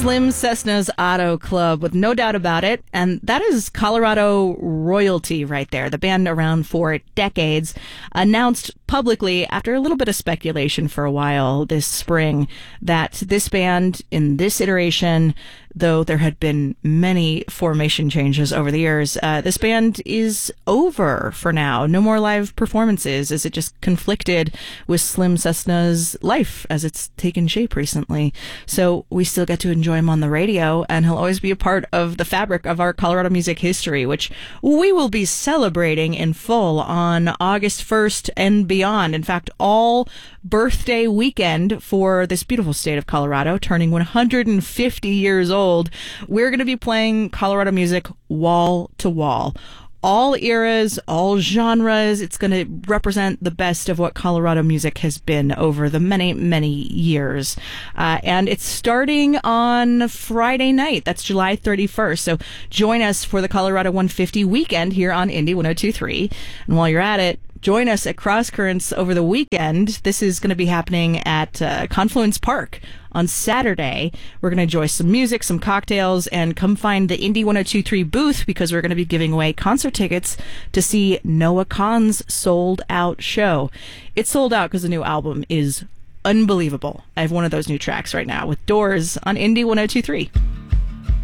Slim Cessna's Auto Club, with no doubt about it. And that is Colorado royalty right there. The band around for decades announced publicly, after a little bit of speculation for a while this spring, that this band in this iteration, though there had been many formation changes over the years, this band is over for now. No more live performances, as it just conflicted with Slim Cessna's life as it's taken shape recently. So we still get to enjoy him on the radio, and he'll always be a part of the fabric of our Colorado music history, which we will be celebrating in full on August 1st and beyond. In fact, all birthday weekend for this beautiful state of Colorado, turning 150 years old, we're going to be playing Colorado music wall to wall. All eras, all genres. It's going to represent the best of what Colorado music has been over the many, many years. And it's starting on Friday night. That's July 31st. So join us for the Colorado 150 weekend here on Indy 102.3. And while you're at it, join us at Cross Currents over the weekend. This is going to be happening at Confluence Park on Saturday. We're going to enjoy some music, some cocktails, and come find the Indy 102.3 booth, because we're going to be giving away concert tickets to see Noah Kahan's sold out show. It's sold out because the new album is unbelievable. I have one of those new tracks right now with Doors on Indy 102.3.